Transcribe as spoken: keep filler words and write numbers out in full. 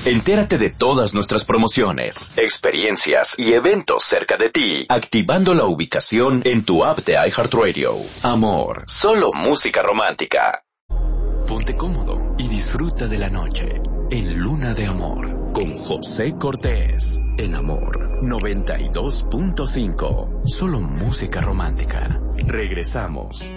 Entérate de todas nuestras promociones, experiencias y eventos cerca de ti, activando la ubicación en tu app de iHeartRadio. Amor, solo música romántica. Ponte cómodo y disfruta de la noche en Luna de Amor con José Cortés. En Amor noventa y dos punto cinco. Solo música romántica. Regresamos.